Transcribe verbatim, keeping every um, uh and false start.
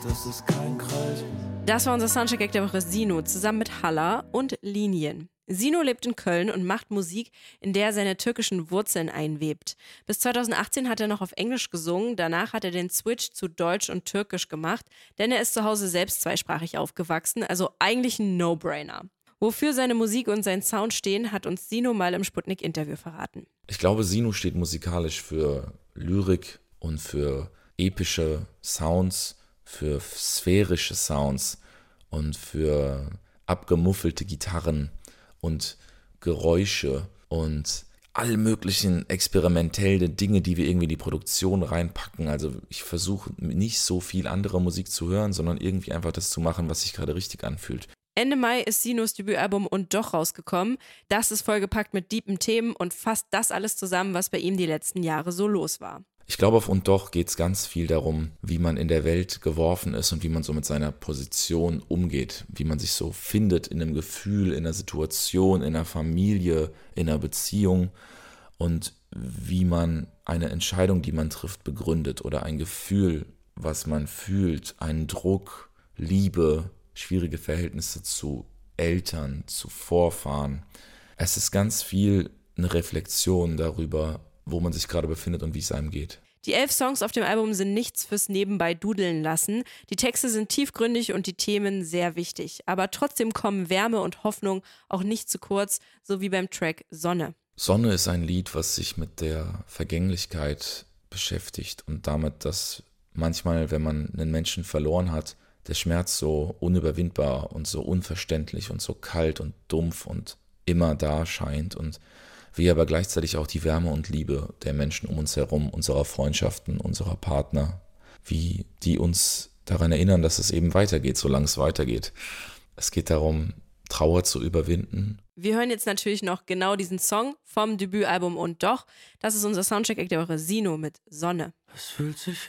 Das ist kein Kreis. Das war unser Soundcheck der Woche Sino zusammen mit Halla und Linien. Sino lebt in Köln und macht Musik, in der er seine türkischen Wurzeln einwebt. Bis zweitausendachtzehn hat er noch auf Englisch gesungen, danach hat er den Switch zu Deutsch und Türkisch gemacht, denn er ist zu Hause selbst zweisprachig aufgewachsen, also eigentlich ein No-Brainer. Wofür seine Musik und sein Sound stehen, hat uns Sino mal im Sputnik-Interview verraten. Ich glaube, Sino steht musikalisch für Lyrik und für epische Sounds, für sphärische Sounds und für abgemuffelte Gitarren und Geräusche und all möglichen experimentelle Dinge, die wir irgendwie in die Produktion reinpacken. Also ich versuche nicht so viel andere Musik zu hören, sondern irgendwie einfach das zu machen, was sich gerade richtig anfühlt. Ende Mai ist Sinos Debütalbum Und Doch rausgekommen. Das ist vollgepackt mit deepen Themen und fasst das alles zusammen, was bei ihm die letzten Jahre so los war. Ich glaube, auf Und Doch geht es ganz viel darum, wie man in der Welt geworfen ist und wie man so mit seiner Position umgeht, wie man sich so findet in einem Gefühl, in einer Situation, in einer Familie, in einer Beziehung und wie man eine Entscheidung, die man trifft, begründet oder ein Gefühl, was man fühlt, einen Druck, Liebe, schwierige Verhältnisse zu Eltern, zu Vorfahren. Es ist ganz viel eine Reflexion darüber, wo man sich gerade befindet und wie es einem geht. Die elf Songs auf dem Album sind nichts fürs Nebenbei dudeln lassen. Die Texte sind tiefgründig und die Themen sehr wichtig. Aber trotzdem kommen Wärme und Hoffnung auch nicht zu kurz, so wie beim Track Sonne. Sonne ist ein Lied, was sich mit der Vergänglichkeit beschäftigt und damit, dass manchmal, wenn man einen Menschen verloren hat, der Schmerz so unüberwindbar und so unverständlich und so kalt und dumpf und immer da scheint und wir aber gleichzeitig auch die Wärme und Liebe der Menschen um uns herum, unserer Freundschaften, unserer Partner, wie die uns daran erinnern, dass es eben weitergeht, solange es weitergeht. Es geht darum, Trauer zu überwinden. Wir hören jetzt natürlich noch genau diesen Song vom Debütalbum Und Doch. Das ist unser Soundcheck der Woche Sino mit Sonne. Es fühlt sich